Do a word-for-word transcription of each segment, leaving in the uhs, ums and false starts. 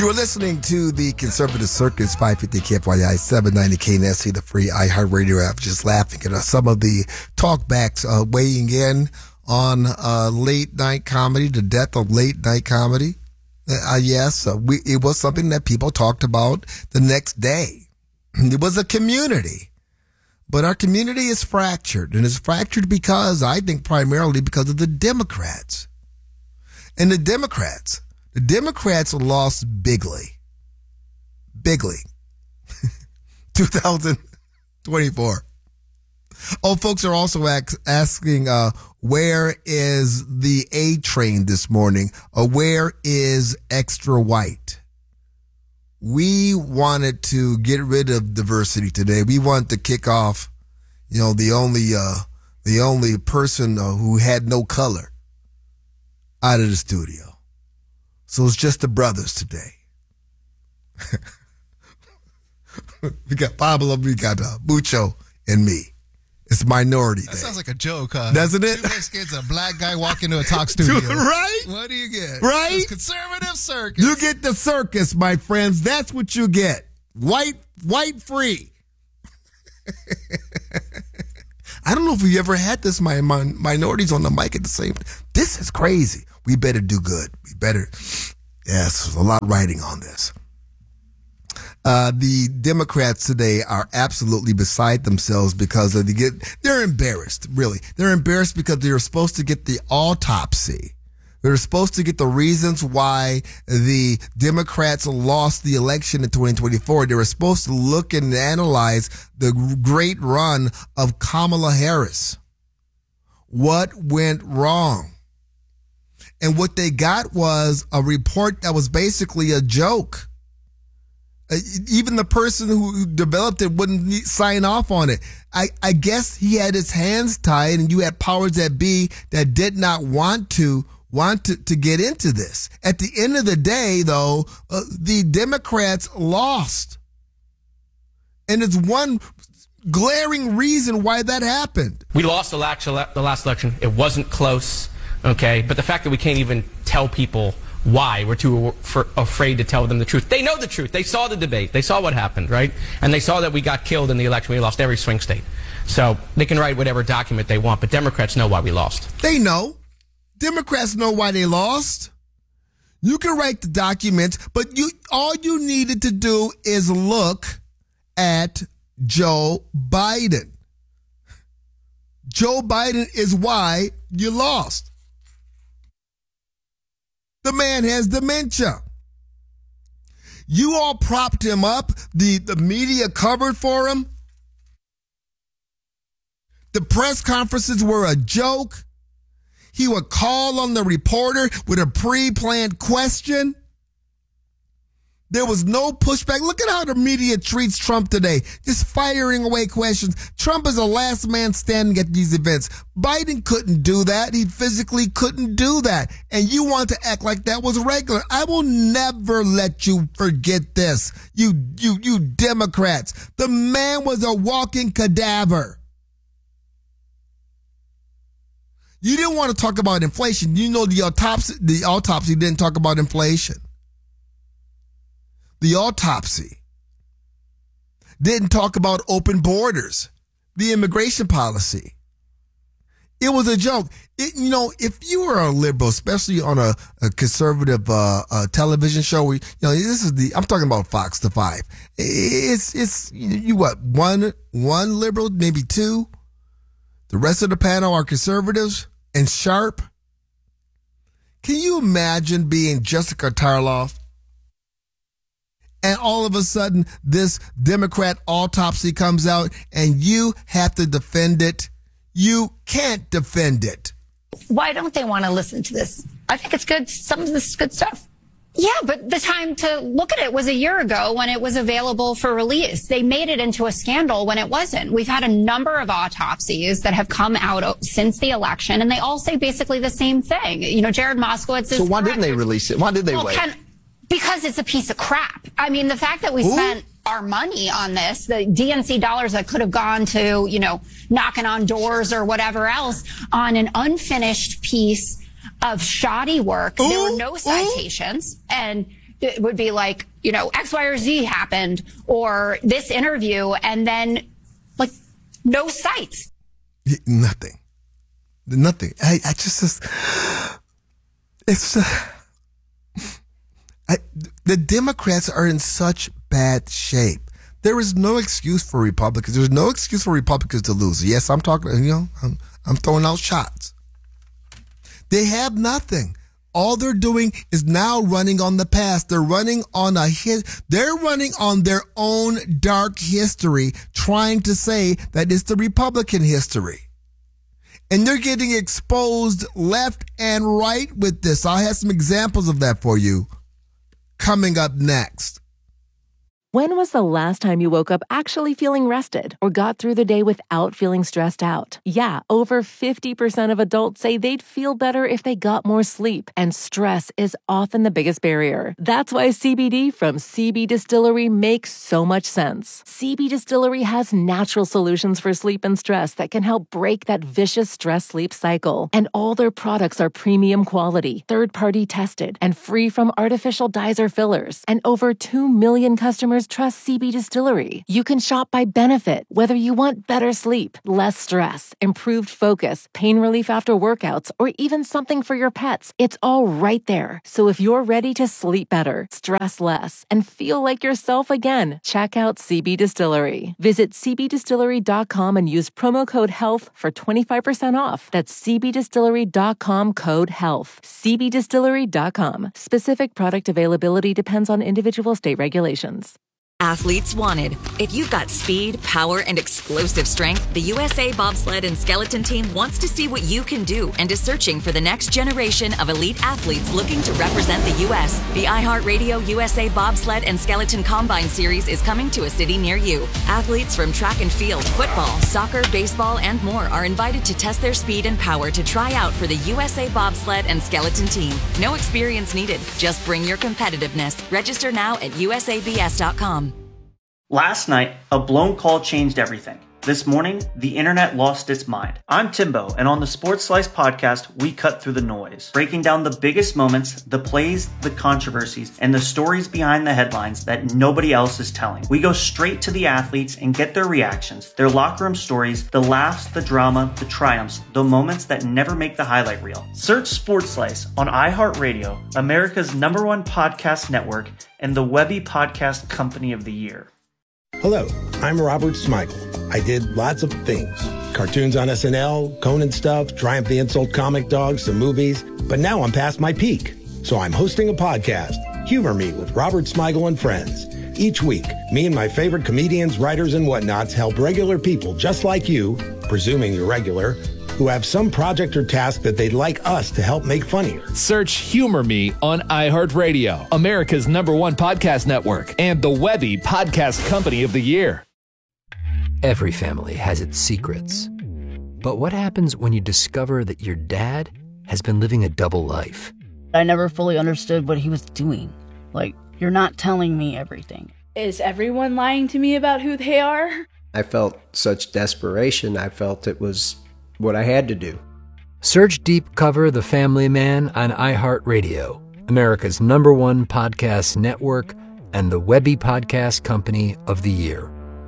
You are listening to the Conservative Circus, five fifty K F Y I, seven ninety K N S C, the free iHeartRadio app. Just laughing at uh, some of the talkbacks uh, weighing in on uh, late night comedy, the death of late night comedy. Uh, yes, uh, we, it was something that people talked about the next day. It was a community. But our community is fractured, and it's fractured because, I think, primarily because of the Democrats. And the Democrats, the Democrats lost bigly. Bigly. twenty twenty-four. Oh, folks are also ask, asking, uh, where is the A train this morning? Uh, where is Extra White? We wanted to get rid of diversity today. We wanted to kick off, you know, the only, uh, the only person uh, who had no color out of the studio. So it's just the brothers today. We got Pablo, we got uh, Mucho, and me. It's minority That day. sounds like a joke, huh? Doesn't it? Two biscuits, a black guy walk into a talk studio. Right? What do you get? Right? It's conservative circus. You get the circus, my friends. That's what you get. White, white free. I don't know if we ever had this my, my minorities on the mic at the same time. This is crazy. We better do good. We better. Yes, there's a lot writing on this. Uh, the Democrats today are absolutely beside themselves because of the get, they're embarrassed, really. They're embarrassed because they were supposed to get the autopsy. They were supposed to get the reasons why the Democrats lost the election in twenty twenty-four. They were supposed to look and analyze the great run of Kamala Harris. What went wrong? And what they got was a report that was basically a joke. Even the person who developed it wouldn't sign off on it. I, I guess he had his hands tied, and you had powers that be that did not want to want to, to get into this. At the end of the day, though, uh, the Democrats lost. And it's one glaring reason why that happened. We lost the last, the last election. It wasn't close, okay? But the fact that we can't even tell people why we're too for, afraid to tell them the truth. They know the truth. They saw the debate. They saw what happened, right? And they saw that we got killed in the election. We lost every swing state. So they can write whatever document they want, but Democrats know why we lost. They know. Democrats know why they lost. You can write the document, but you all you needed to do is look at Joe Biden. Joe Biden is why you lost. The man has dementia. You all propped him up. The, the media covered for him. The press conferences were a joke. He would call on the reporter with a pre-planned question. There was no pushback. Look at how the media treats Trump today. Just firing away questions. Trump is the last man standing at these events. Biden couldn't do that. He physically couldn't do that. And you want to act like that was regular. I will never let you forget this. You, you, you Democrats. The man was a walking cadaver. You didn't want to talk about inflation. You know the autopsy, the autopsy didn't talk about inflation. The autopsy didn't talk about open borders, the immigration policy. It was a joke. It, you know, if you were a liberal, especially on a, a conservative uh, uh, television show, where, you know, this is the I'm talking about Fox to Five. It's it's you, you what one one liberal, maybe two. The rest of the panel are conservatives and sharp. Can you imagine being Jessica Tarloff? And all of a sudden, this Democrat autopsy comes out and you have to defend it. You can't defend it. Why don't they want to listen to this? I think it's good. Some of this is good stuff. Yeah, but the time to look at it was a year ago when it was available for release. They made it into a scandal when it wasn't. We've had a number of autopsies that have come out since the election, and they all say basically the same thing. You know, Jared Moskowitz is... So why didn't they release it? Why did they well, wait? Can, because it's a piece of crap. I mean, the fact that we Ooh. spent our money on this, the D N C dollars that could have gone to, you know, knocking on doors or whatever else, on an unfinished piece of shoddy work. Ooh, there were no ooh. citations, and it would be like, you know, X, Y, or Z happened, or this interview, and then like no sites. Nothing. Nothing. I, I just, just it's, uh, I, the Democrats are in such bad shape. There is no excuse for Republicans. There's no excuse for Republicans to lose. Yes, I'm talking, you know, I'm, I'm throwing out shots. They have nothing. All they're doing is now running on the past. They're running on a his, they're running on their own dark history, trying to say that it's the Republican history. And they're getting exposed left and right with this. I'll have some examples of that for you coming up next. When was the last time you woke up actually feeling rested or got through the day without feeling stressed out? Yeah, over fifty percent of adults say they'd feel better if they got more sleep, and stress is often the biggest barrier. That's why C B D from C B Distillery makes so much sense. C B Distillery has natural solutions for sleep and stress that can help break that vicious stress-sleep cycle. And all their products are premium quality, third-party tested, and free from artificial dyes or fillers. And over two million customers trust C B Distillery. You can shop by benefit, whether you want better sleep, less stress, improved focus, pain relief after workouts, or even something for your pets. It's all right there. So if you're ready to sleep better, stress less, and feel like yourself again, check out C B Distillery. Visit c b distillery dot com and use promo code HEALTH for twenty-five percent off. That's c b distillery dot com code HEALTH. c b distillery dot com. Specific product availability depends on individual state regulations. Athletes wanted. If you've got speed, power, and explosive strength, the U S A Bobsled and Skeleton Team wants to see what you can do and is searching for the next generation of elite athletes looking to represent the U S. The iHeartRadio U S A Bobsled and Skeleton Combine Series is coming to a city near you. Athletes from track and field, football, soccer, baseball, and more are invited to test their speed and power to try out for the U S A Bobsled and Skeleton Team. No experience needed. Just bring your competitiveness. Register now at u s a b s dot com. Last night, a blown call changed everything. This morning, the internet lost its mind. I'm Timbo, and on the Sports Slice podcast, we cut through the noise, breaking down the biggest moments, the plays, the controversies, and the stories behind the headlines that nobody else is telling. We go straight to the athletes and get their reactions, their locker room stories, the laughs, the drama, the triumphs, the moments that never make the highlight reel. Search Sports Slice on iHeartRadio, America's number one podcast network, and the Webby Podcast Company of the Year. Hello, I'm Robert Smigel. I did lots of things. Cartoons on S N L, Conan stuff, Triumph the Insult comic dogs, some movies. But now I'm past my peak. So I'm hosting a podcast, Humor Me with Robert Smigel and Friends. Each week, me and my favorite comedians, writers, and whatnots help regular people just like you, presuming you're regular, who have some project or task that they'd like us to help make funnier. Search Humor Me on iHeartRadio, America's number one podcast network, and the Webby Podcast Company of the Year. Every family has its secrets. But what happens when you discover that your dad has been living a double life? I never fully understood what he was doing. Like, you're not telling me everything. Is everyone lying to me about who they are? I felt such desperation. I felt it was what I had to do. Search Deep Cover The Family Man on iHeartRadio, America's number one podcast network, and the Webby Podcast Company of the Year.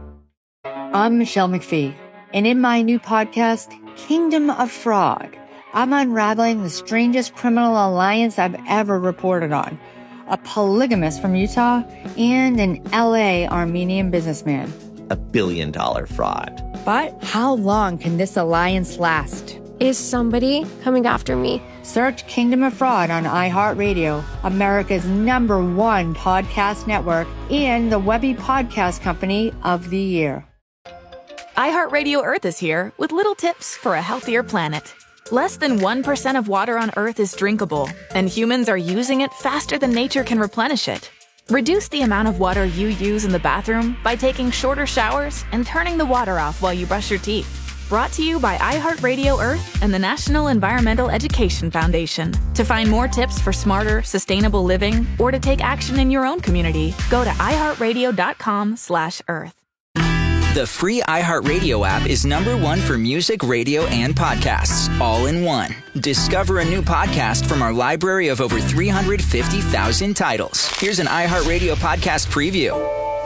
I'm Michelle McPhee, and in my new podcast, Kingdom of Fraud, I'm unraveling the strangest criminal alliance I've ever reported on. A polygamist from Utah and an L A Armenian businessman. A billion dollar fraud. But how long can this alliance last? Is somebody coming after me? Search Kingdom of Fraud on iHeartRadio, America's number one podcast network, and the Webby Podcast Company of the Year. iHeartRadio Earth is here with little tips for a healthier planet. Less than one percent of water on Earth is drinkable, and humans are using it faster than nature can replenish it. Reduce the amount of water you use in the bathroom by taking shorter showers and turning the water off while you brush your teeth. Brought to you by iHeartRadio Earth and the National Environmental Education Foundation. To find more tips for smarter, sustainable living, or to take action in your own community, go to iHeartRadio.com slash Earth. The free iHeartRadio app is number one for music, radio, and podcasts, all in one. Discover a new podcast from our library of over three hundred fifty thousand titles. Here's an iHeartRadio podcast preview.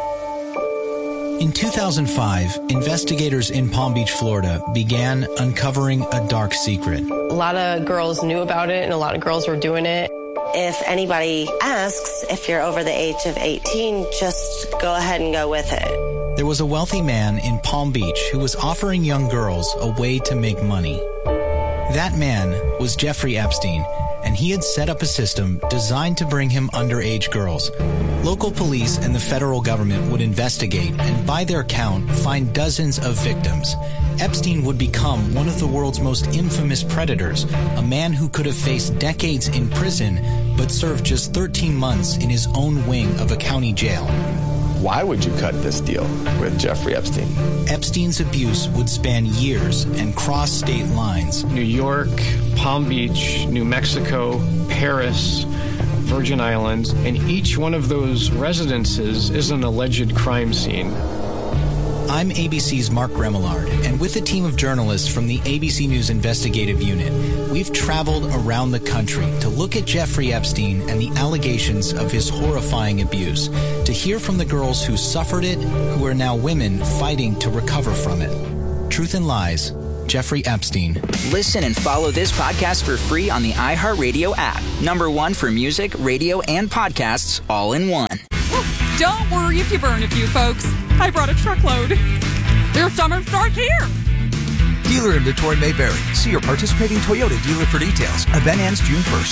In two thousand five, investigators in Palm Beach, Florida began uncovering a dark secret. A lot of girls knew about it and a lot of girls were doing it. If anybody asks if you're over the age of eighteen, just go ahead and go with it. There was a wealthy man in Palm Beach who was offering young girls a way to make money. That man was Jeffrey Epstein, and he had set up a system designed to bring him underage girls. Local police and the federal government would investigate and, by their count, find dozens of victims. Epstein would become one of the world's most infamous predators, a man who could have faced decades in prison but served just thirteen months in his own wing of a county jail. Why would you cut this deal with Jeffrey Epstein? Epstein's abuse would span years and cross state lines. New York, Palm Beach, New Mexico, Paris, Virgin Islands, and each one of those residences is an alleged crime scene. I'm A B C's Mark Remillard, and with a team of journalists from the A B C News Investigative Unit, we've traveled around the country to look at Jeffrey Epstein and the allegations of his horrifying abuse, to hear from the girls who suffered it, who are now women fighting to recover from it. Truth and Lies, Jeffrey Epstein. Listen and follow this podcast for free on the iHeartRadio app. Number one for music, radio, and podcasts, all in one. Don't worry if you burn a few, folks. I brought a truckload. Their summer starts here. Dealer inventory may vary. See your participating Toyota dealer for details. Event ends June first.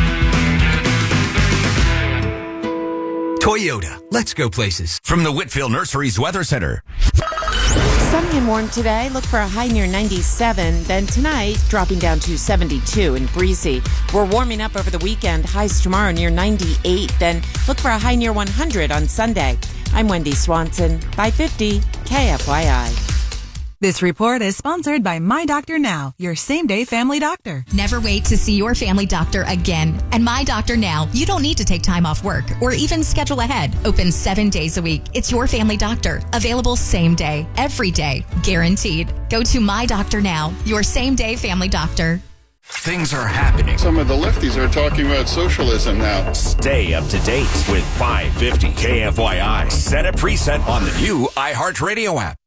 Toyota. Let's go places. From the Whitfield Nurseries Weather Center. Sunny and warm today. Look for a high near ninety-seven. Then tonight, dropping down to seventy-two and breezy. We're warming up over the weekend. Highs tomorrow near ninety-eight. Then look for a high near one hundred on Sunday. I'm Wendy Swanson, five fifty K F Y I. This report is sponsored by My Doctor Now, your same-day family doctor. Never wait to see your family doctor again. And My Doctor Now, you don't need to take time off work or even schedule ahead. Open seven days a week. It's your family doctor. Available same day, every day, guaranteed. Go to My Doctor Now, your same-day family doctor. Things are happening. Some of the lefties are talking about socialism now. Stay up to date with five fifty K F Y I. Set a preset on the new iHeartRadio app.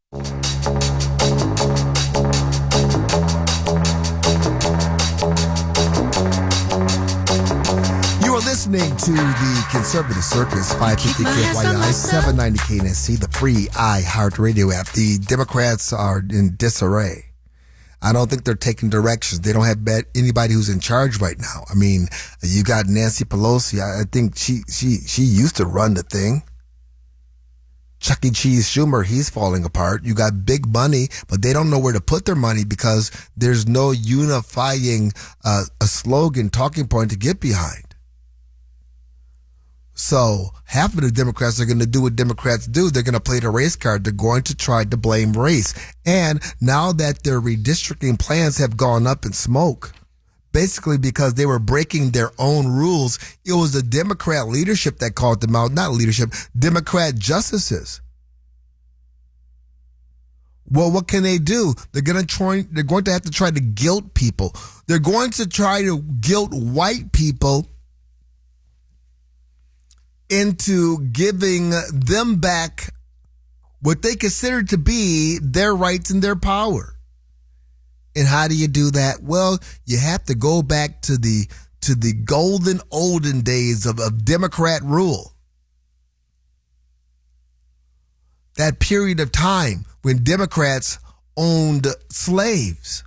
You are listening to the Conservative Circus, five fifty K F Y I, seven ninety K N S C, the free iHeartRadio app. The Democrats are in disarray. I don't think they're taking directions. They don't have bet anybody who's in charge right now. I mean, you got Nancy Pelosi. I, I think she, she, she used to run the thing. Chuck E. Cheese Schumer, he's falling apart. You got big money, but they don't know where to put their money because there's no unifying, uh, a slogan, talking point to get behind. So half of the Democrats are going to do what Democrats do. They're going to play the race card. They're going to try to blame race. And now that their redistricting plans have gone up in smoke, basically because they were breaking their own rules, it was the Democrat leadership that called them out, not leadership, Democrat justices. Well, what can they do? They're going to try, they're going to have to try to guilt people. They're going to try to guilt white people into giving them back what they consider to be their rights and their power. And how do you do that? Well, you have to go back to the to the golden olden days of, of Democrat rule. That period of time when Democrats owned slaves.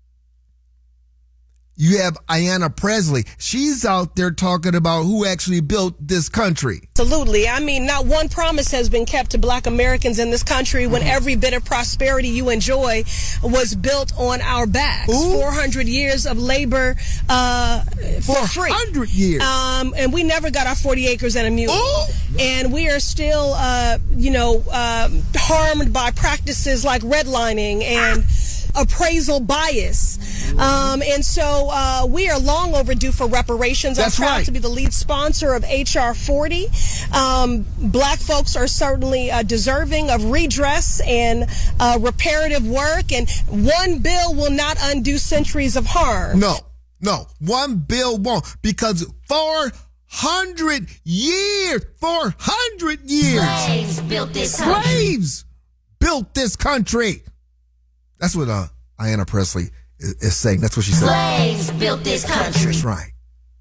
You have Ayanna Pressley. She's out there talking about who actually built this country. Absolutely. I mean, not one promise has been kept to black Americans in this country when every bit of prosperity you enjoy was built on our backs. Ooh. four hundred years of labor uh, for free. four hundred years. Um, and we never got our forty acres and a mule. Ooh. And we are still, uh, you know, uh, harmed by practices like redlining and appraisal bias. Um, and so uh, we are long overdue for reparations. That's I'm proud right. to be the lead sponsor of H R forty. Um, black folks are certainly uh, deserving of redress and uh, reparative work, and one bill will not undo centuries of harm. No, no, one bill won't, because four hundred years, four hundred years, Slaves built this country. Slaves built this country. That's what uh, Ayanna Pressley is, is saying. That's what she said. Slaves built this country. That's right.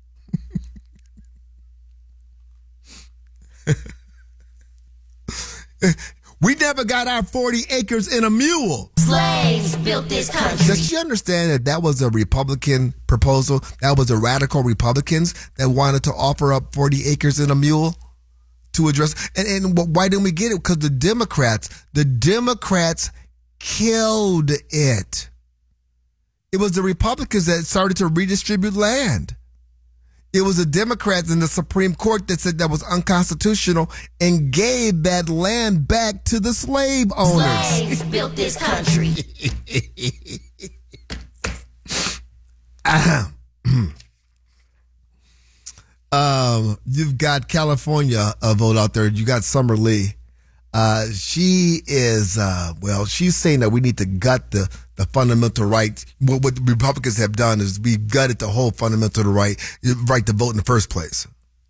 We never got our forty acres in a mule. Slaves built this country. Does she understand that that was a Republican proposal? That was the radical Republicans that wanted to offer up forty acres in a mule to address. And, and why didn't we get it? Because the Democrats, the Democrats killed it. It was the Republicans that started to redistribute land. It was the Democrats in the Supreme Court that said that was unconstitutional and gave that land back to the slave owners. Slaves built this country. um, you've got California a vote out there. You got Summer Lee. Uh, she is, uh, well, she's saying that we need to gut the, the fundamental right. What, what the Republicans have done is we gutted the whole fundamental right, right to vote in the first place.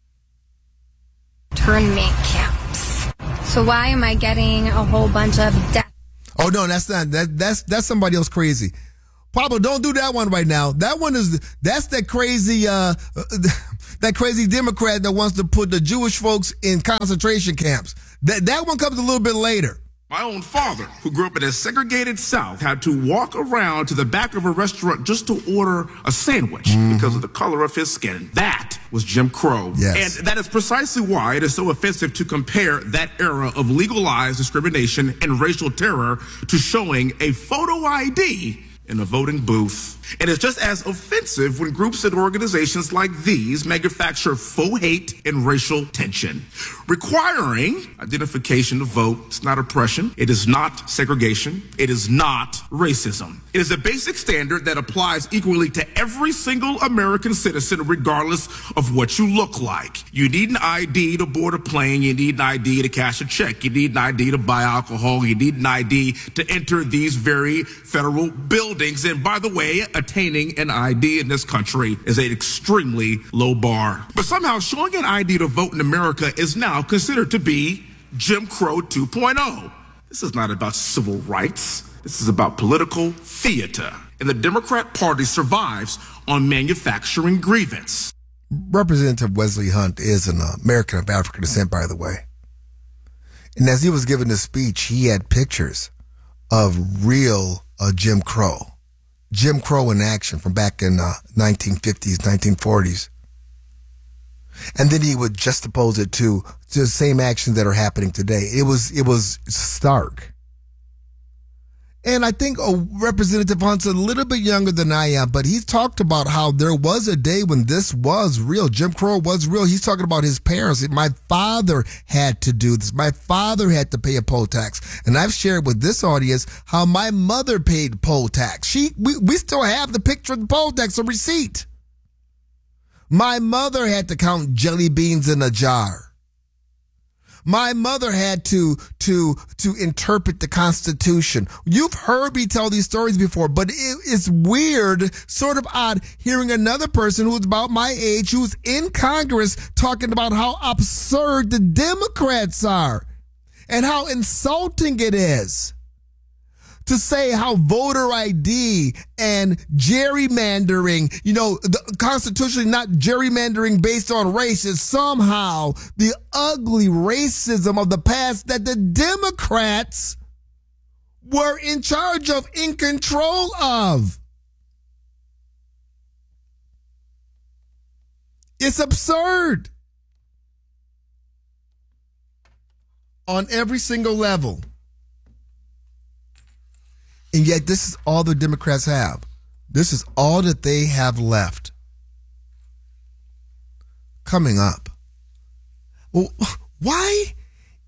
Internment camps. So why am I getting a whole bunch of death? Oh no, that's not, that, that's, that's somebody else crazy. Pablo, don't do that one right now. That one is, that's that crazy, uh, that crazy Democrat that wants to put the Jewish folks in concentration camps. That that one comes a little bit later. My own father, who grew up in a segregated South, had to walk around to the back of a restaurant just to order a sandwich mm-hmm. because of the color of his skin. That was Jim Crow. Yes. And that is precisely why it is so offensive to compare that era of legalized discrimination and racial terror to showing a photo I D in a voting booth. And it's just as offensive when groups and organizations like these manufacture faux hate and racial tension. Requiring identification to vote is not oppression. It is not segregation. It is not racism. It is a basic standard that applies equally to every single American citizen, regardless of what you look like. You need an I D to board a plane. You need an I D to cash a check. You need an I D to buy alcohol. You need an I D to enter these very federal buildings. And by the way, attaining an I D in this country is an extremely low bar. But somehow showing an I D to vote in America is now considered to be Jim Crow two point oh. This is not about civil rights. This is about political theater. And the Democrat Party survives on manufacturing grievance. Representative Wesley Hunt is an American of African descent, by the way. And as he was giving this speech, he had pictures of real uh, Jim Crow. Jim Crow in action from back in uh, nineteen fifties, nineteen forties. And then he would juxtapose it to, to the same actions that are happening today. It was, it was stark. And I think oh, Representative Hunt's a little bit younger than I am, but he's talked about how there was a day when this was real. Jim Crow was real. He's talking about his parents. My father had to do this. My father had to pay a poll tax. And I've shared with this audience how my mother paid poll tax. She, we, we still have the picture of the poll tax, a receipt. My mother had to count jelly beans in a jar. My mother had to, to, to interpret the Constitution. You've heard me tell these stories before, but it, it's weird, sort of odd, hearing another person who's about my age, who's in Congress, talking about how absurd the Democrats are and how insulting it is to say how voter I D and gerrymandering, you know, the constitutionally not gerrymandering based on race is somehow the ugly racism of the past that the Democrats were in charge of, in control of. It's absurd on every single level. And yet this is all the Democrats have. This is all that they have left. Coming up. Well, why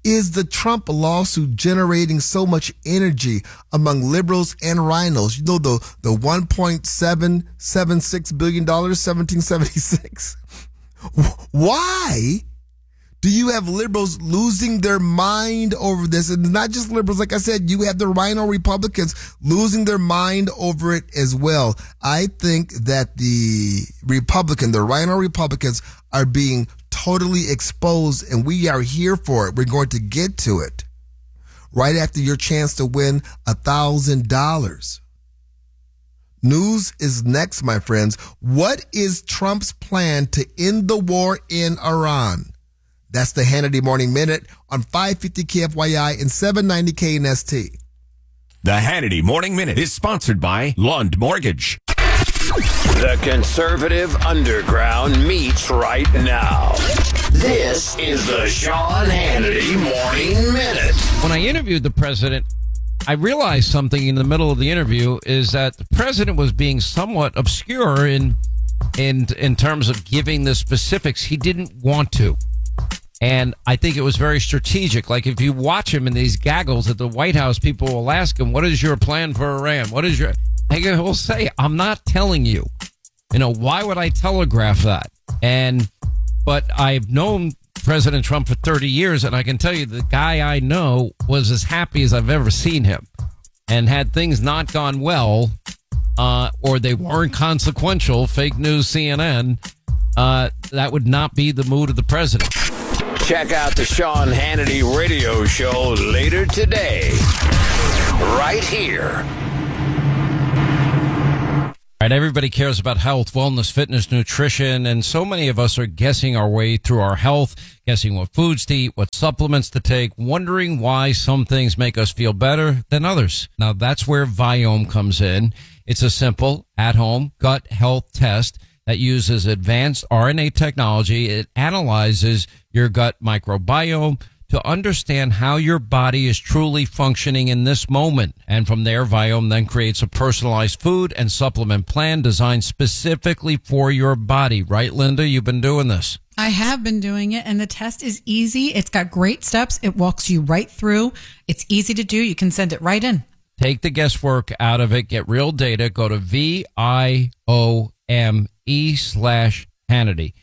Is the Trump lawsuit generating so much energy among liberals and rhinos? You know, the, the one point seven seven six billion dollars, seventeen seventy-six. Why do you have liberals losing their mind over this? And not just liberals, like I said, you have the rhino Republicans losing their mind over it as well. I think that the Republican, the rhino Republicans are being totally exposed, and we are here for it. We're going to get to it right after your chance to win a thousand dollars. News is next, my friends. What is Trump's plan to end the war in Iran? That's the Hannity Morning Minute on five fifty K F Y I and seven ninety K N S T. The Hannity Morning Minute is sponsored by Lund Mortgage. The conservative underground meets right now. This is the Sean Hannity Morning Minute. When I interviewed the president, I realized something in the middle of the interview is that the president was being somewhat obscure in in in terms of giving the specifics. He didn't want to. And I think it was very strategic. Like if you watch him in these gaggles at the White House, people will ask him, what is your plan for Iran? What is your... He will say, I'm not telling you. You know, why would I telegraph that? And, but I've known President Trump for thirty years, and I can tell you the guy I know was as happy as I've ever seen him. And had things not gone well, uh, or they weren't consequential, fake news C N N, uh, that would not be the mood of the president. Check out the Sean Hannity radio show later today, right here. All right, everybody cares about health, wellness, fitness, nutrition, and so many of us are guessing our way through our health, guessing what foods to eat, what supplements to take, wondering why some things make us feel better than others. Now, that's where Viome comes in. It's a simple, at-home gut health test that uses advanced R N A technology. It analyzes your gut microbiome to understand how your body is truly functioning in this moment. And from there, Viome then creates a personalized food and supplement plan designed specifically for your body. Right, Linda? You've been doing this. I have been doing it, and the test is easy. It's got great steps. It walks you right through. It's easy to do. You can send it right in. Take the guesswork out of it. Get real data. Go to V I O M E slash Hannity.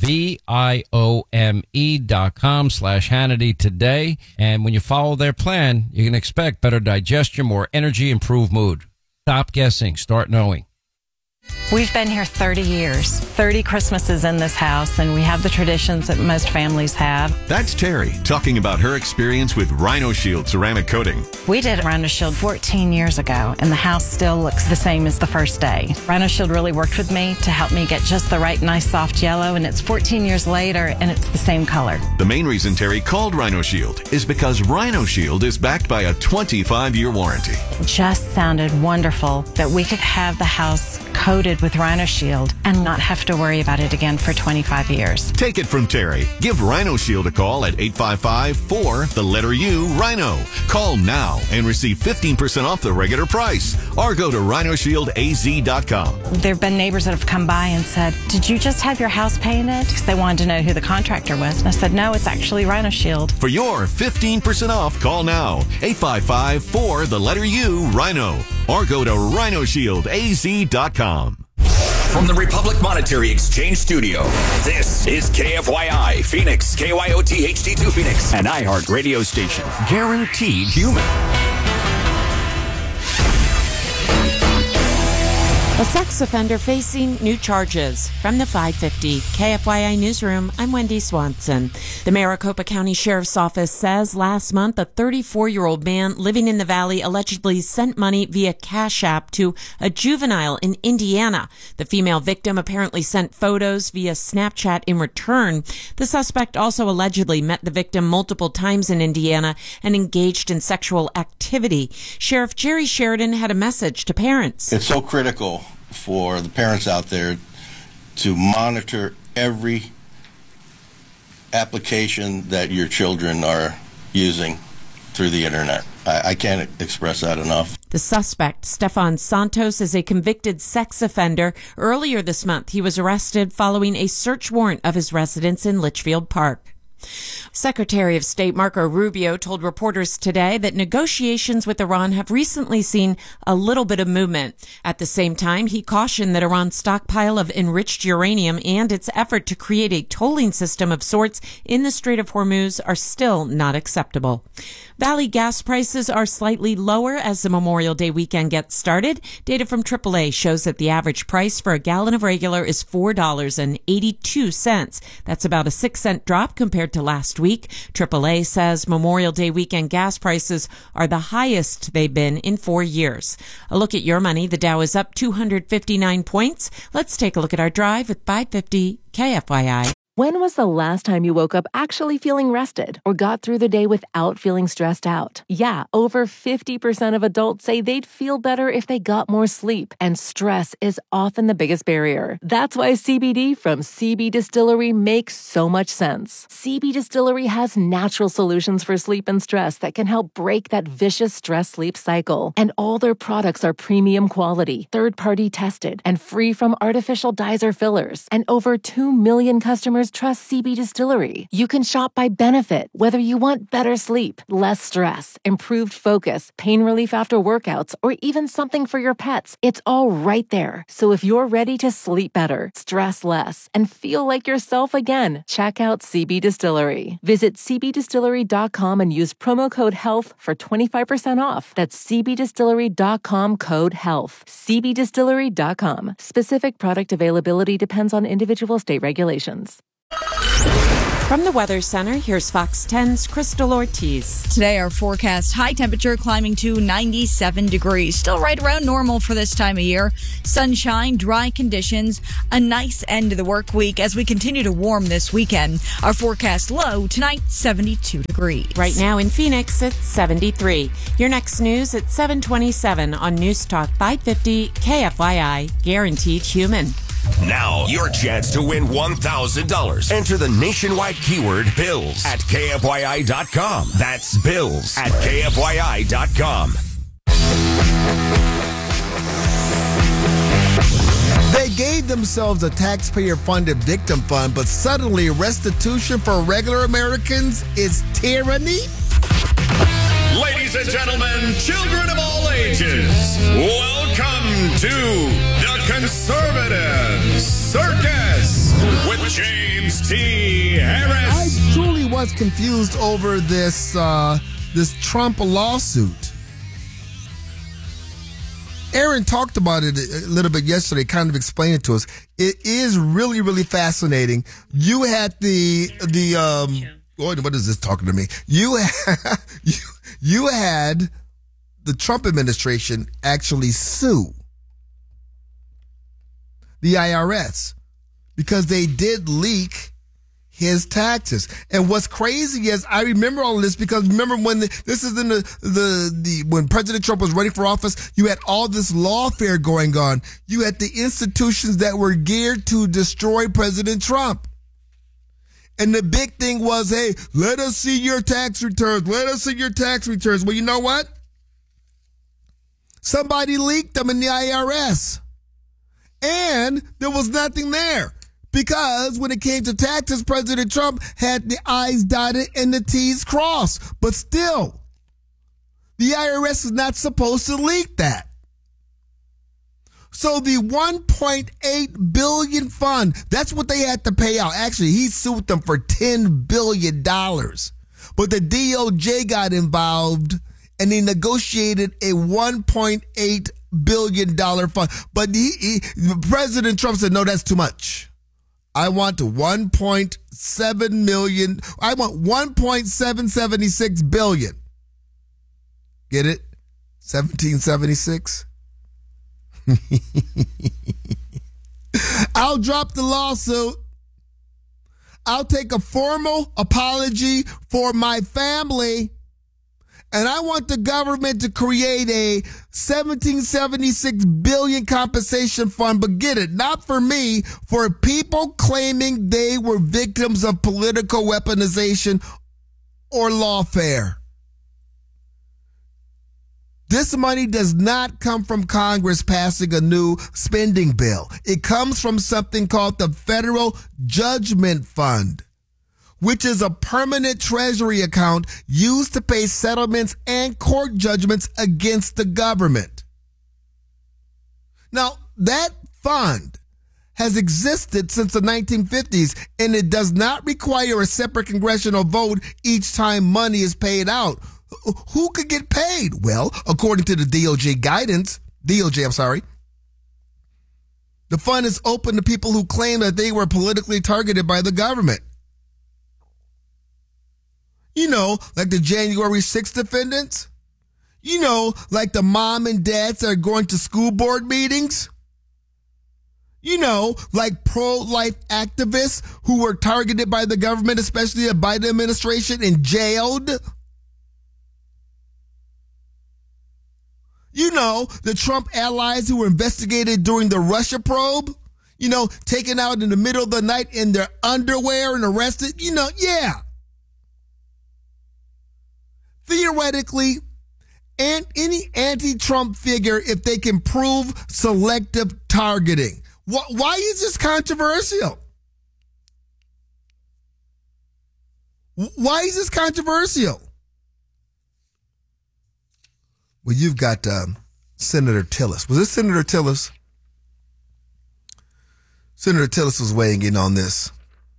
V-I-O-M-E dot com slash Hannity today. And when you follow their plan, you can expect better digestion, more energy, improved mood. Stop guessing. Start knowing. We've been here thirty years, thirty Christmases in this house, and we have the traditions that most families have. That's Terry talking about her experience with Rhino Shield ceramic coating. We did Rhino Shield fourteen years ago, and the house still looks the same as the first day. Rhino Shield really worked with me to help me get just the right nice soft yellow, and it's fourteen years later, and it's the same color. The main reason Terry called Rhino Shield is because Rhino Shield is backed by a twenty-five year warranty. It just sounded wonderful that we could have the house coated with Rhino Shield and not have to worry about it again for twenty-five years. Take it from Terry. Give Rhino Shield a call at eight five five, four, the letter U, Rhino. Call now and receive fifteen percent off the regular price. Or go to rhino shield a z dot com. There have been neighbors that have come by and said, did you just have your house painted? Because they wanted to know who the contractor was. And I said, no, it's actually Rhino Shield. For your fifteen percent off, call now. eight five five, four, the letter U, Rhino. Or go to rhino shield a z dot com. From the Republic Monetary Exchange Studio, this is K F Y I Phoenix, K Y O T H D two Phoenix, an iHeart radio station, guaranteed human. A sex offender facing new charges. From the five fifty K F Y I Newsroom, I'm Wendy Swanson. The Maricopa County Sheriff's Office says last month a thirty-four-year-old man living in the Valley allegedly sent money via Cash App to a juvenile in Indiana. The female victim apparently sent photos via Snapchat in return. The suspect also allegedly met the victim multiple times in Indiana and engaged in sexual activity. Sheriff Jerry Sheridan had a message to parents. It's so critical for the parents out there to monitor every application that your children are using through the internet. I, I can't express that enough. The suspect, Stefan Santos, is a convicted sex offender. Earlier this month, he was arrested following a search warrant of his residence in Litchfield Park. Secretary of State Marco Rubio told reporters today that negotiations with Iran have recently seen a little bit of movement. At the same time, he cautioned that Iran's stockpile of enriched uranium and its effort to create a tolling system of sorts in the Strait of Hormuz are still not acceptable. Valley gas prices are slightly lower as the Memorial Day weekend gets started. Data from triple A shows that the average price for a gallon of regular is four dollars and eighty-two cents. That's about a six cent drop compared to last week. triple A says Memorial Day weekend gas prices are the highest they've been in four years. A look at your money. The Dow is up two hundred fifty-nine points. Let's take a look at our drive at five fifty K F Y I. When was the last time you woke up actually feeling rested or got through the day without feeling stressed out? Yeah, over fifty percent of adults say they'd feel better if they got more sleep, and stress is often the biggest barrier. That's why C B D from C B Distillery makes so much sense. C B Distillery has natural solutions for sleep and stress that can help break that vicious stress-sleep cycle. And all their products are premium quality, third-party tested, and free from artificial dyes or fillers. And over two million customers trust C B Distillery. You can shop by benefit, whether you want better sleep, less stress, improved focus, pain relief after workouts, or even something for your pets. It's all right there. So if you're ready to sleep better, stress less, and feel like yourself again, check out C B Distillery. Visit c b distillery dot com and use promo code HEALTH for twenty-five percent off. That's c b distillery dot com code HEALTH. c b distillery dot com. Specific product availability depends on individual state regulations. From the Weather Center, here's Fox ten's Crystal Ortiz. Today, our forecast, high temperature climbing to ninety-seven degrees. Still right around normal for this time of year. Sunshine, dry conditions, a nice end to the work week as we continue to warm this weekend. Our forecast low tonight, seventy-two degrees. Right now in Phoenix, it's seventy-three. Your next news at seven twenty-seven on News Talk five fifty K F Y I, guaranteed human. Now, your chance to win one thousand dollars. Enter the nationwide keyword BILLS at K F Y I dot com. That's BILLS at K F Y I dot com. They gave themselves a taxpayer-funded victim fund, but suddenly restitution for regular Americans is tyranny? Ladies and gentlemen, children of all ages, welcome to the Conservative Circus with James T. Harris. I truly was confused over this uh, this Trump lawsuit. Aaron talked about it a little bit yesterday, kind of explained it to us. It is really, really fascinating. You had the the um. What is this talking to me? You had, you, you had the Trump administration actually sue the I R S because they did leak his taxes. And what's crazy is I remember all of this because remember when the, this is in the, the, the, when President Trump was running for office, you had all this lawfare going on. You had the institutions that were geared to destroy President Trump. And the big thing was, hey, let us see your tax returns. Let us see your tax returns. Well, you know what? Somebody leaked them in the I R S. And there was nothing there. Because when it came to taxes, President Trump had the I's dotted and the T's crossed. But still, the I R S is not supposed to leak that. So the one point eight billion dollars fund, that's what they had to pay out. Actually, he sued them for ten billion dollars. But the D O J got involved and they negotiated a one point eight billion dollars fund. But he, he, President Trump said, no, that's too much. I want one point seven million. I want one point seven seven six billion. Get it? seventeen seventy-six. I'll drop the lawsuit. I'll take a formal apology for my family. And I want the government to create a seventeen seventy-six billion compensation fund, but get it, not for me, for people claiming they were victims of political weaponization or lawfare. This money does not come from Congress passing a new spending bill. It comes from something called the Federal Judgment Fund, which is a permanent treasury account used to pay settlements and court judgments against the government. Now, that fund has existed since the nineteen fifties, and it does not require a separate congressional vote each time money is paid out. Who could get paid? Well, according to the D O J guidance, D O J, I'm sorry, the fund is open to people who claim that they were politically targeted by the government. You know, like the January sixth defendants. You know, like the mom and dads that are going to school board meetings. You know, like pro-life activists who were targeted by the government, especially the Biden administration, and jailed. You know, the Trump allies who were investigated during the Russia probe. You know, taken out in the middle of the night in their underwear and arrested. You know, yeah. Theoretically, and any anti-Trump figure, if they can prove selective targeting. Why is this controversial? Why is this controversial? Well, you've got um, Senator Tillis. Was this Senator Tillis? Senator Tillis was weighing in on this.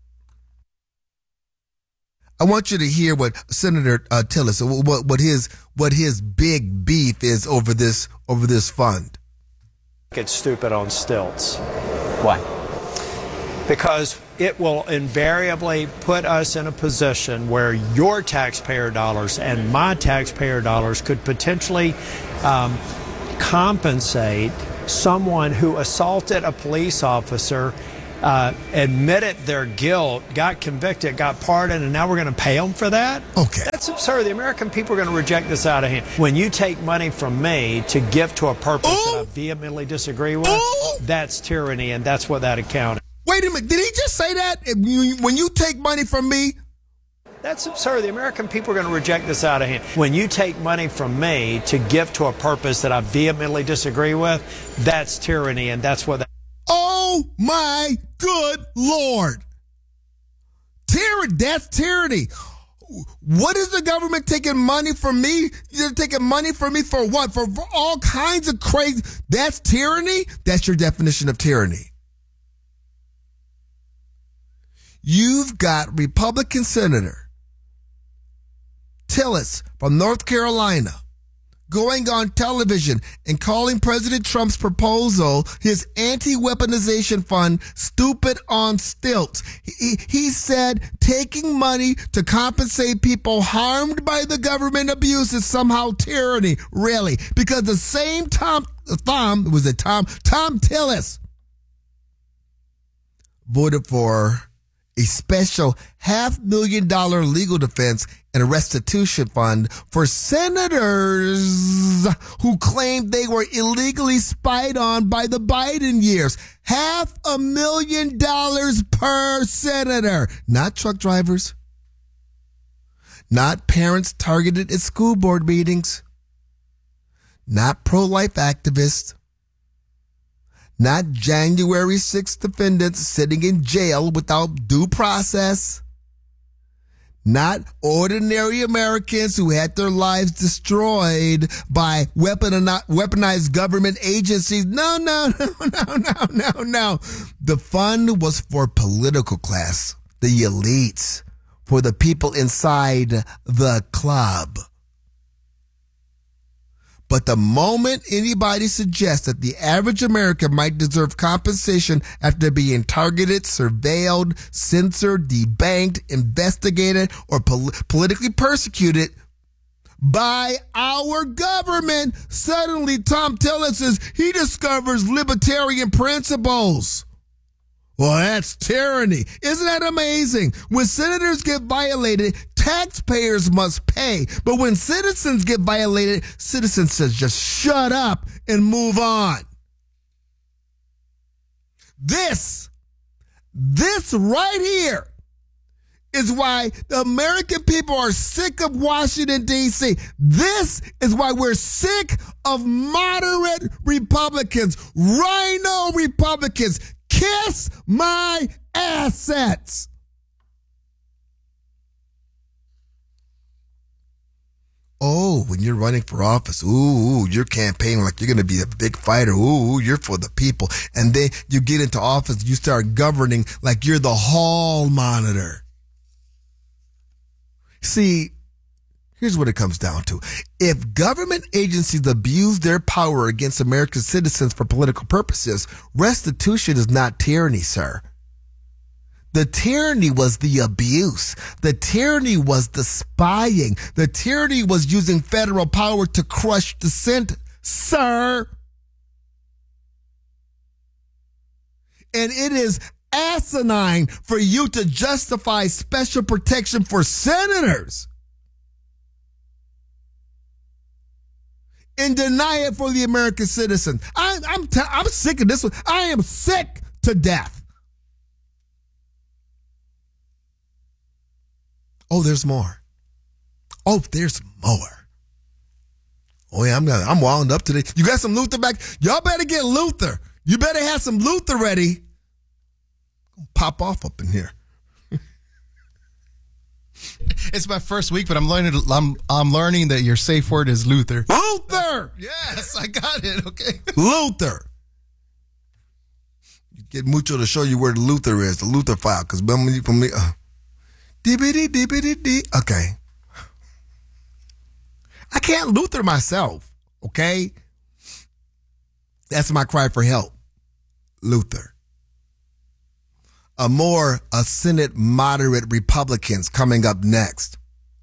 I want you to hear what Senator uh, Tillis, what, what his what his big beef is over this over this fund. It's stupid on stilts. Why? Because it will invariably put us in a position where your taxpayer dollars and my taxpayer dollars could potentially um, compensate someone who assaulted a police officer, uh, admitted their guilt, got convicted, got pardoned, and now we're going to pay them for that? Okay. That's absurd. The American people are going to reject this out of hand. When you take money from me to give to a purpose Ooh. that I vehemently disagree with, Ooh. that's tyranny, and that's what that accounted. Wait a minute. Did he just say that? When you take money from me? That's absurd. The American people are going to reject this out of hand. When you take money from me to give to a purpose that I vehemently disagree with, that's tyranny, and that's what that... Oh, my good Lord. Tyranny. That's tyranny. What is the government taking money from me? You're taking money from me for what? For, for all kinds of crazy... That's tyranny? That's your definition of tyranny. You've got Republican Senator Tillis from North Carolina going on television and calling President Trump's proposal, his anti-weaponization fund, stupid on stilts. He, he said taking money to compensate people harmed by the government abuse is somehow tyranny. Really? Because the same Tom, Tom, was it Tom? Tom Tillis voted for a special half million dollar legal defense and a restitution fund for senators who claimed they were illegally spied on by the Biden years. Half a million dollars per senator. Not truck drivers. Not parents targeted at school board meetings. Not pro-life activists. Not January sixth defendants sitting in jail without due process. Not ordinary Americans who had their lives destroyed by weaponized government agencies. No, no, no, no, no, no, no. The fund was for political class, the elites, for the people inside the club. But the moment anybody suggests that the average American might deserve compensation after being targeted, surveilled, censored, debanked, investigated, or pol- politically persecuted by our government, suddenly Tom Tillis says he discovers libertarian principles. Well, that's tyranny. Isn't that amazing? When senators get violated, taxpayers must pay. But when citizens get violated, citizens says just shut up and move on. This, this right here is why the American people are sick of Washington, D C. This is why we're sick of moderate Republicans, rhino Republicans. Kiss my assets. ooh, when you're running for office, ooh, ooh you're campaigning like you're going to be a big fighter. Ooh, ooh, you're for the people. And then you get into office, you start governing like you're the hall monitor. See, here's what it comes down to. If government agencies abuse their power against American citizens for political purposes, restitution is not tyranny, sir. The tyranny was the abuse. The tyranny was the spying. The tyranny was using federal power to crush dissent, sir. And it is asinine for you to justify special protection for senators and deny it for the American citizen. I, I'm t- I'm sick of this one. I am sick to death. Oh, there's more. Oh, there's more. Oh yeah, I'm gonna, I'm wound up today. You got some Luther back? Y'all better get Luther. You better have some Luther ready. Pop off up in here. It's my first week, but I'm learning. I'm I'm learning that your safe word is Luther. Luther. Yes, I got it. Okay, Luther. You get Mucho to show you where the Luther is, the Luther file, because for me, uh, dee-bee-dee, dee-bee-dee-dee. Okay, I can't Luther myself. Okay, that's my cry for help. Luther. A more a Senate moderate Republicans coming up next.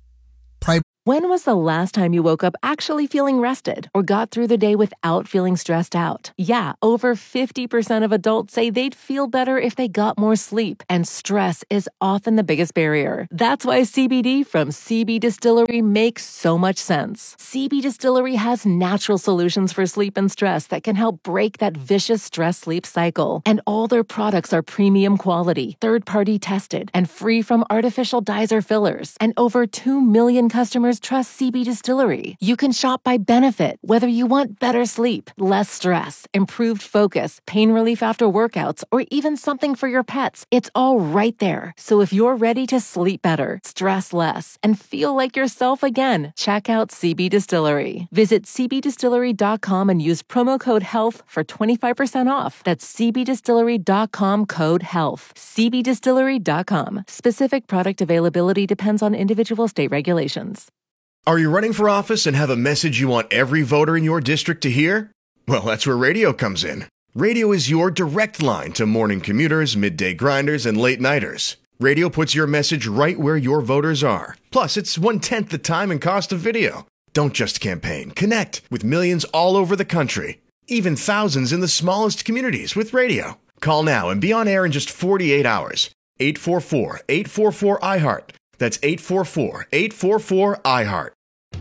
Pri- When was the last time you woke up actually feeling rested or got through the day without feeling stressed out? Yeah, over fifty percent of adults say they'd feel better if they got more sleep, and stress is often the biggest barrier. That's why C B D from C B Distillery makes so much sense. C B Distillery has natural solutions for sleep and stress that can help break that vicious stress-sleep cycle. And all their products are premium quality, third-party tested, and free from artificial dyes or fillers. And over two million customers trust C B Distillery. You can shop by benefit, whether you want better sleep, less stress, improved focus, pain relief after workouts, or even something for your pets. It's all right there. So if you're ready to sleep better, stress less, and feel like yourself again, check out C B Distillery. Visit c b distillery dot com and use promo code HEALTH for twenty-five percent off. That's c b distillery dot com code HEALTH. c b distillery dot com. Specific product availability depends on individual state regulations. Are you running for office and have a message you want every voter in your district to hear? Well, that's where radio comes in. Radio is your direct line to morning commuters, midday grinders, and late nighters. Radio puts your message right where your voters are. Plus, it's one-tenth the time and cost of video. Don't just campaign. Connect with millions all over the country. Even thousands in the smallest communities with radio. Call now and be on air in just forty-eight hours. eight four four, eight four four, I heart. That's eight four four, eight four four, I heart.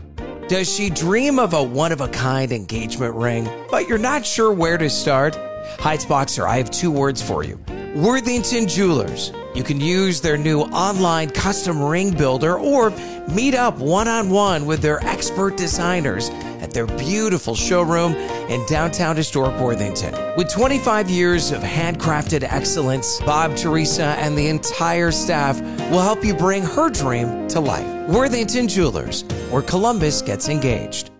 Does she dream of a one-of-a-kind engagement ring, but you're not sure where to start? Heights Boxer, I have two words for you. Worthington Jewelers. You can use their new online custom ring builder or meet up one-on-one with their expert designers at their beautiful showroom in downtown historic Worthington. With twenty-five years of handcrafted excellence, Bob, Teresa, and the entire staff will help you bring her dream to life. Worthington Jewelers, where Columbus gets engaged.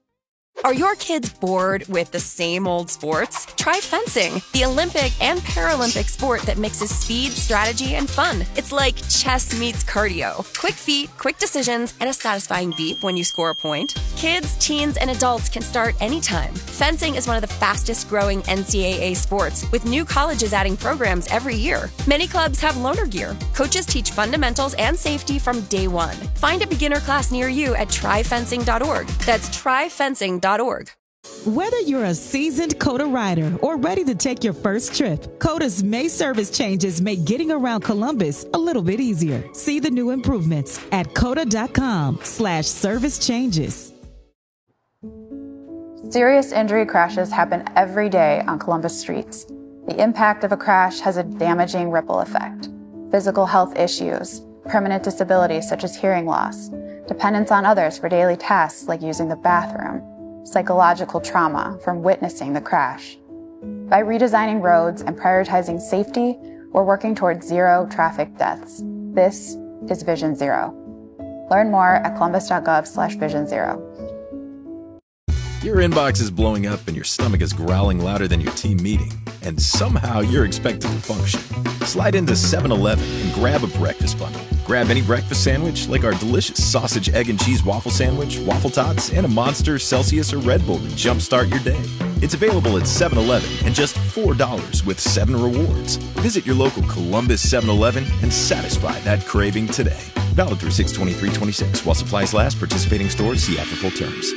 Are your kids bored with the same old sports? Try fencing, the Olympic and Paralympic sport that mixes speed, strategy, and fun. It's like chess meets cardio. Quick feet, quick decisions, and a satisfying beep when you score a point. Kids, teens, and adults can start anytime. Fencing is one of the fastest growing N C double A sports, with new colleges adding programs every year. Many clubs have loaner gear. Coaches teach fundamentals and safety from day one. Find a beginner class near you at try fencing dot org. That's try fencing dot org. Whether you're a seasoned COTA rider or ready to take your first trip, COTA's May service changes make getting around Columbus a little bit easier. See the new improvements at cota dot com slash service changes. Serious injury crashes happen every day on Columbus streets. The impact of a crash has a damaging ripple effect. Physical health issues, permanent disabilities such as hearing loss, dependence on others for daily tasks like using the bathroom, psychological trauma from witnessing the crash. By redesigning roads and prioritizing safety, we're working towards zero traffic deaths. This is Vision Zero. Learn more at columbus dot gov slash vision zero. Your inbox is blowing up and your stomach is growling louder than your team meeting, and somehow you're expected to function. Slide into seven eleven and grab a breakfast bundle. Grab any breakfast sandwich like our delicious sausage, egg, and cheese waffle sandwich, waffle tots, and a Monster, Celsius, or Red Bull to jumpstart your day. It's available at seven eleven and just four dollars with seven rewards. Visit your local Columbus seven eleven and satisfy that craving today. Valid through six twenty-three twenty-six while supplies last. Participating stores. See after full terms.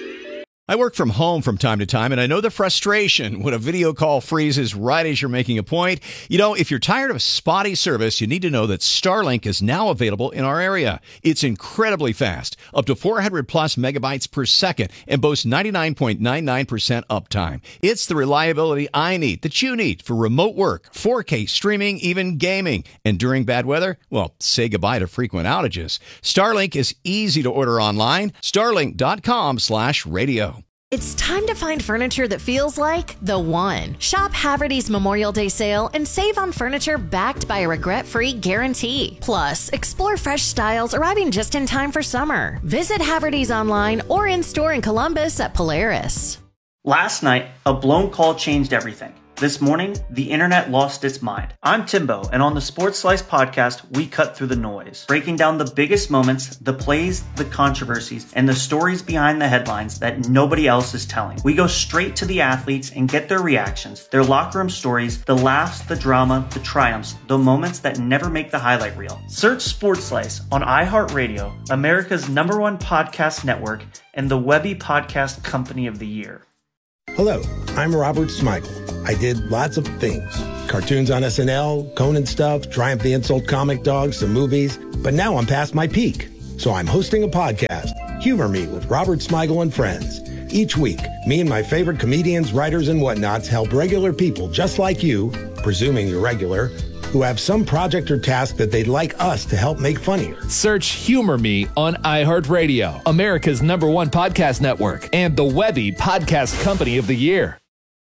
I work from home from time to time, and I know the frustration when a video call freezes right as you're making a point. You know, if you're tired of spotty service, you need to know that Starlink is now available in our area. It's incredibly fast, up to four hundred plus megabytes per second, and boasts ninety-nine point nine nine percent uptime. It's the reliability I need, that you need, for remote work, four K streaming, even gaming. And during bad weather, well, say goodbye to frequent outages. Starlink is easy to order online. Starlink.com slash radio. It's time to find furniture that feels like the one. Shop Haverty's Memorial Day sale and save on furniture backed by a regret-free guarantee. Plus, explore fresh styles arriving just in time for summer. Visit Haverty's online or in-store in Columbus at Polaris. Last night, a blown call changed everything. This morning, the internet lost its mind. I'm Timbo, and on the Sports Slice podcast, we cut through the noise, breaking down the biggest moments, the plays, the controversies, and the stories behind the headlines that nobody else is telling. We go straight to the athletes and get their reactions, their locker room stories, the laughs, the drama, the triumphs, the moments that never make the highlight reel. Search Sports Slice on iHeartRadio, America's number one podcast network, and the Webby Podcast Company of the Year. Hello, I'm Robert Smigel. I did lots of things. Cartoons on S N L, Conan stuff, Triumph the Insult comic dogs, some movies. But now I'm past my peak. So I'm hosting a podcast, Humor Me with Robert Smigel and Friends. Each week, me and my favorite comedians, writers, and whatnots help regular people just like you, presuming you're regular, who have some project or task that they'd like us to help make funnier. Search Humor Me on iHeartRadio, America's number one podcast network, and the Webby Podcast Company of the Year.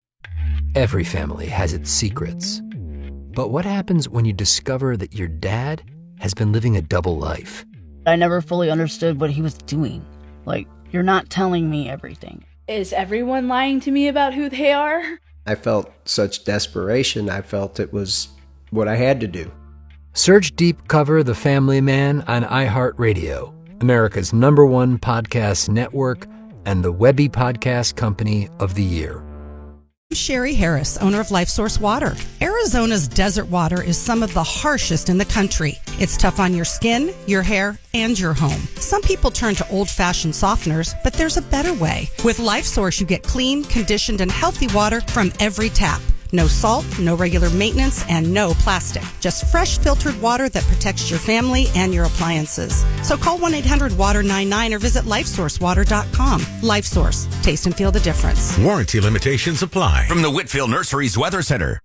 Every family has its secrets. But what happens when you discover that your dad has been living a double life? I never fully understood what he was doing. Like, you're not telling me everything. Is everyone lying to me about who they are? I felt such desperation. I felt it was what I had to do. Search Deep Cover The Family Man on iHeartRadio, America's number one podcast network, and the Webby Podcast Company of the Year. I'm Sherry Harris, owner of LifeSource Water. Arizona's desert water is some of the harshest in the country. It's tough on your skin, your hair, and your home. Some people turn to old-fashioned softeners, but there's a better way. With LifeSource, you get clean, conditioned, and healthy water from every tap. No salt, no regular maintenance, and no plastic. Just fresh filtered water that protects your family and your appliances. So call one eight hundred water nine-nine or visit life source water dot com. LifeSource. Taste and feel the difference. Warranty limitations apply. From the Whitfield Nurseries Weather Center.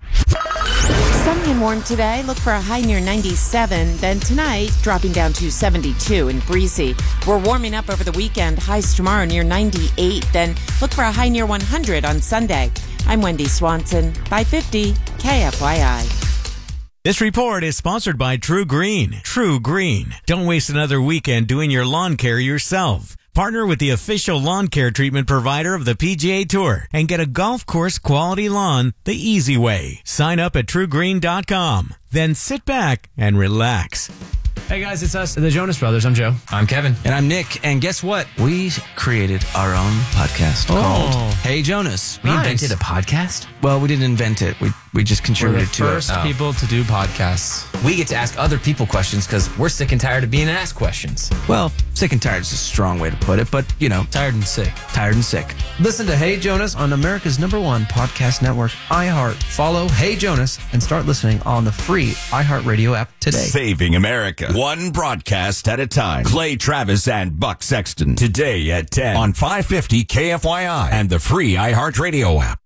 Sunny and warm today. Look for a high near ninety-seven. Then tonight, dropping down to seventy-two and breezy. We're warming up over the weekend. Highs tomorrow near ninety-eight. Then look for a high near one hundred on Sunday. I'm Wendy Swanson, five fifty K F Y I. This report is sponsored by True Green. True Green. Don't waste another weekend doing your lawn care yourself. Partner with the official lawn care treatment provider of the P G A Tour and get a golf course quality lawn the easy way. Sign up at true green dot com. Then sit back and relax. Hey guys, it's us, the Jonas Brothers. I'm Joe. I'm Kevin. And I'm Nick. And guess what? We created our own podcast oh. called Hey Jonas. We nice. invented a podcast? Well, we didn't invent it. We we just contributed to it. We're the first oh. people to do podcasts. We get to ask other people questions because we're sick and tired of being asked questions. Well, sick and tired is a strong way to put it, but, you know. Tired and sick. Tired and sick. Listen to Hey Jonas on America's number one podcast network, iHeart. Follow Hey Jonas and start listening on the free iHeartRadio app today. Saving America. One broadcast at a time. Clay Travis and Buck Sexton. Today at ten on five fifty K F Y I and the free iHeartRadio app.